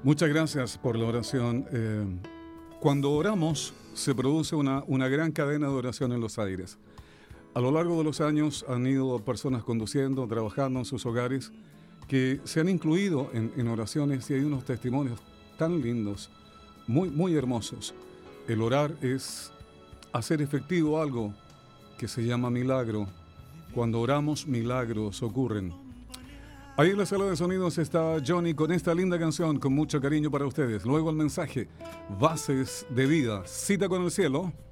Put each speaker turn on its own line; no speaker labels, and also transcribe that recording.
Muchas gracias por la oración. Cuando oramos, se produce una gran cadena de oración en los aires. A lo largo de los años han ido personas conduciendo, trabajando en sus hogares, que se han incluido en oraciones, y hay unos testimonios tan lindos, muy hermosos. El orar es hacer efectivo algo que se llama milagro. Cuando oramos, milagros ocurren. Ahí en la sala de sonidos está Johnny con esta linda canción, con mucho cariño para ustedes. Luego el mensaje, Bases de Vida, cita con el cielo.